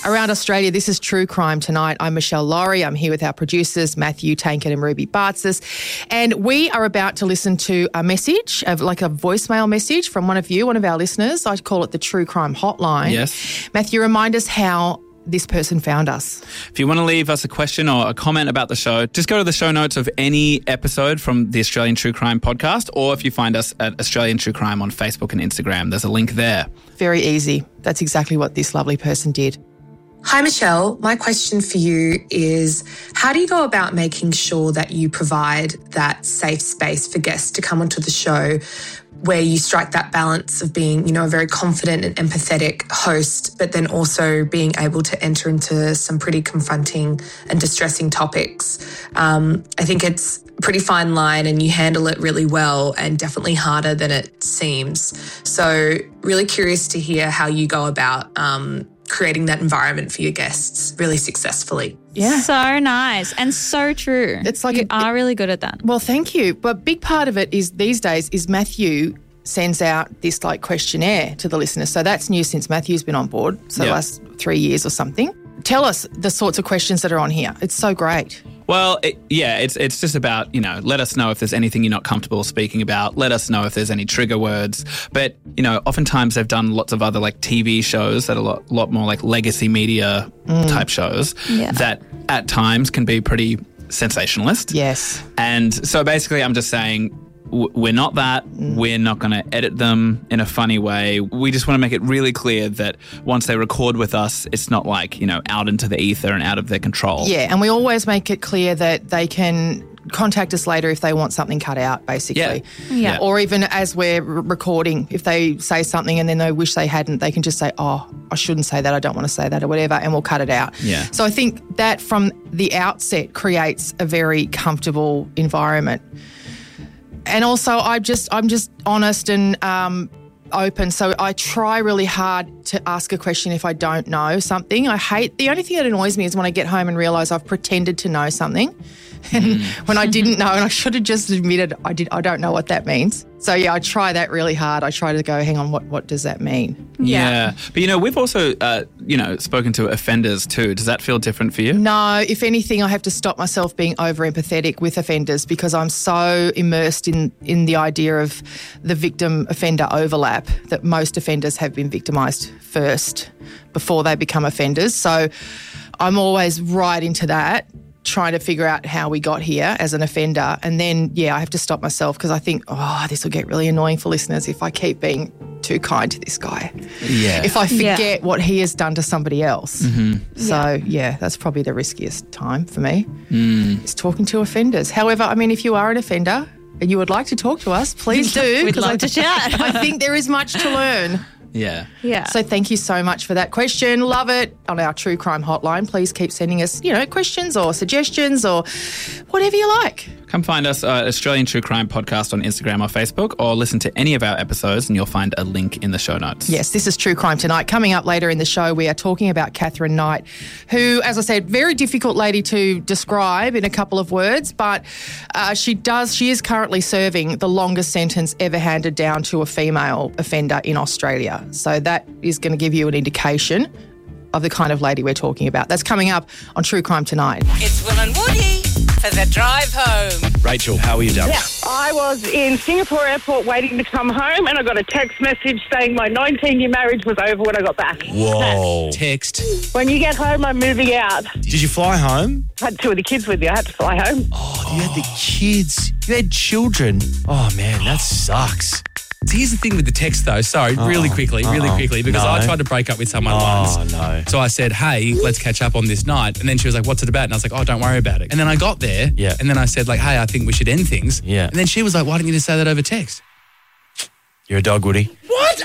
Around Australia, this is True Crime Tonight. I'm Michelle Laurie. I'm here with our producers, Matthew Tankett and Ruby Bartzis. And we are about to listen to a message, like a voicemail message from one of you, one of our listeners. I call it the True Crime Hotline. Yes. Matthew, remind us how this person found us. If you want to leave us a question or a comment about the show, just go to the show notes of any episode from the Australian True Crime podcast, or if you find us at Australian True Crime on Facebook and Instagram, there's a link there. Very easy. That's exactly what this lovely person did. Hi, Michelle. My question for you is, how do you go about making sure that you provide that safe space for guests to come onto the show where you strike that balance of being, a very confident and empathetic host, but then also being able to enter into some pretty confronting and distressing topics? I think it's a pretty fine line and you handle it really well and definitely harder than it seems. So really curious to hear how you go about creating that environment for your guests really successfully. Yeah. So nice and so true. It's like you are really good at that. Well, thank you. But big part of it is these days is Matthew sends out this questionnaire to the listeners. So that's new since Matthew's been on board. So the last 3 years or something. Tell us the sorts of questions that are on here. It's so great. Well, it's just about, let us know if there's anything you're not comfortable speaking about. Let us know if there's any trigger words. But, oftentimes they've done lots of other TV shows that are a lot more like legacy media type shows that at times can be pretty sensationalist. Yes. And so basically I'm just saying, we're not that. We're not going to edit them in a funny way. We just want to make it really clear that once they record with us, it's not out into the ether and out of their control. Yeah, and we always make it clear that they can contact us later if they want something cut out, basically. Yeah. Or even as we're recording, if they say something and then they wish they hadn't, they can just say, oh, I shouldn't say that, I don't want to say that or whatever, and we'll cut it out. Yeah. So I think that from the outset creates a very comfortable environment. And also I'm just honest and open. So I try really hard to ask a question if I don't know something. The only thing that annoys me is when I get home and realise I've pretended to know something and when I didn't know, and I should have just admitted I don't know what that means. So yeah, I try that really hard. I try to go, hang on, what does that mean? Yeah. But we've also, spoken to offenders too. Does that feel different for you? No, if anything, I have to stop myself being over empathetic with offenders because I'm so immersed in the idea of the victim-offender overlap that most offenders have been victimised first before they become offenders. So I'm always right into that, trying to figure out how we got here as an offender. And then, I have to stop myself because I think, this will get really annoying for listeners if I keep being too kind to this guy. Yeah. If I forget what he has done to somebody else. Mm-hmm. So, that's probably the riskiest time for me is talking to offenders. However, if you are an offender and you would like to talk to us, please do. We'd love to chat. I think there is much to learn. Yeah. Yeah. So thank you so much for that question. Love it. On our True Crime Hotline, please keep sending us, questions or suggestions or whatever you like. Come find us at Australian True Crime Podcast on Instagram or Facebook, or listen to any of our episodes and you'll find a link in the show notes. Yes, this is True Crime Tonight. Coming up later in the show, we are talking about Katherine Knight, who, as I said, very difficult lady to describe in a couple of words, but she is currently serving the longest sentence ever handed down to a female offender in Australia. So that is going to give you an indication of the kind of lady we're talking about. That's coming up on True Crime Tonight. It's Will and Woody for the drive home. Rachel, how are you, darling? Yeah, I was in Singapore airport waiting to come home and I got a text message saying my 19-year marriage was over when I got back. Whoa. Text. When you get home, I'm moving out. Did you fly home? I had two of the kids with me. I had to fly home. Oh, you had the kids. You had children. Oh, man, that sucks. Here's the thing with the text, though. Sorry, really quickly, because I tried to break up with someone once. Oh, no. So I said, hey, let's catch up on this night. And then she was like, what's it about? And I was like, oh, don't worry about it. And then I got there, and then I said, hey, I think we should end things. Yeah. And then she was like, why didn't you just say that over text? You're a dog, Woody. What?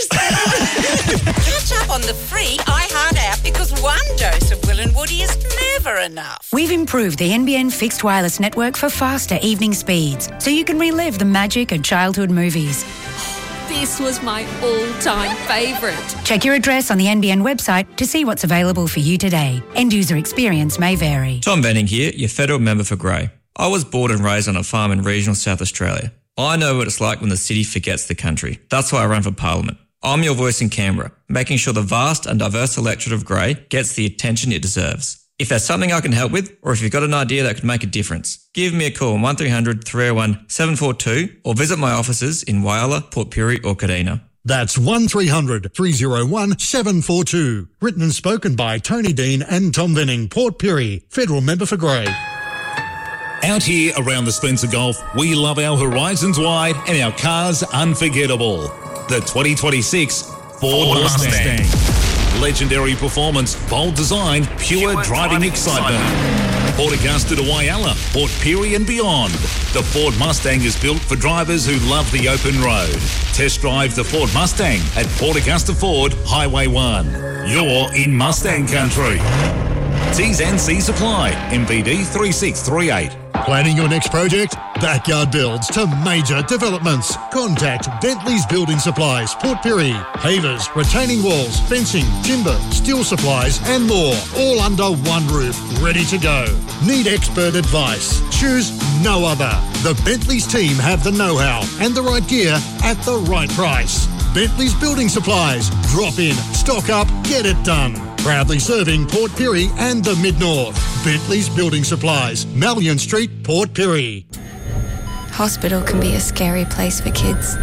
Catch up on the free iHeart app because one dose of Will and Woody is never enough. We've improved the NBN fixed wireless network for faster evening speeds, so you can relive the magic of childhood movies. This was my all-time favourite. Check your address on the NBN website to see what's available for you today. End user experience may vary. Tom Benning here, your federal member for Grey. I was born and raised on a farm in regional South Australia. I know what it's like when the city forgets the country. That's why I ran for Parliament. I'm your voice in Canberra, making sure the vast and diverse electorate of Grey gets the attention it deserves. If there's something I can help with, or if you've got an idea that could make a difference, give me a call on 1300 301 742 or visit my offices in Whyalla, Port Pirie or Kadina. That's 1300 301 742. Written and spoken by Tony Dean and Tom Venning, Port Pirie, Federal Member for Grey. Out here around the Spencer Gulf, we love our horizons wide and our cars unforgettable. The 2026 Ford Mustang. Legendary performance, bold design, pure driving excitement. Port Augusta to Whyalla, Port Pirie and beyond. The Ford Mustang is built for drivers who love the open road. Test drive the Ford Mustang at Port Augusta Ford, Highway 1. You're in Mustang country. T's and C's apply. MVD 3638. Planning your next project? Backyard builds to major developments. Contact Bentley's Building Supplies, Port Pirie. Pavers, retaining walls, fencing, timber, steel supplies and more. All under one roof, ready to go. Need expert advice? Choose no other. The Bentley's team have the know-how and the right gear at the right price. Bentley's Building Supplies. Drop in, stock up, get it done. Proudly serving Port Pirie and the Mid-North. Bentley's Building Supplies, Malyon Street, Port Pirie. Hospital can be a scary place for kids.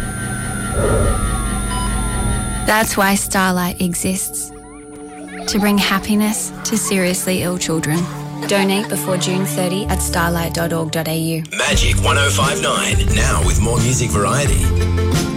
That's why Starlight exists. To bring happiness to seriously ill children. Donate before June 30 at starlight.org.au. Magic 105.9, now with more music variety.